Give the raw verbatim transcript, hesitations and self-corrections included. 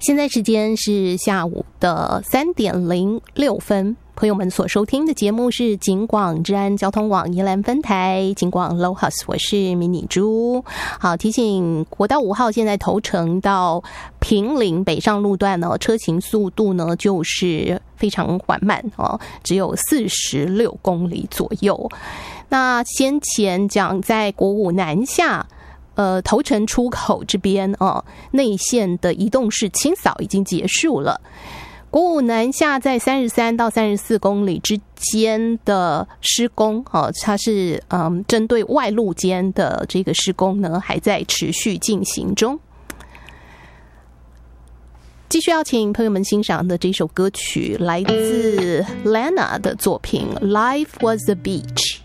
现在时间是下午的三点零六分，朋友们所收听的节目是警广治安交通网宜兰分台警广 Low House， 我是迷你猪。好，提醒国道五号现在头城到平林北上路段呢，车行速度呢就是非常缓慢哦，只有四十六公里左右。那先前讲在国五南下呃，头城出口这边哦，内线的移动式清扫已经结束了。国五南下在三十三到三十四公里之间的施工哦，它是嗯针对外路间的这个施工呢，还在持续进行中。继续要请朋友们欣赏的这首歌曲，来自 Lana 的作品《Life Was a Beach》。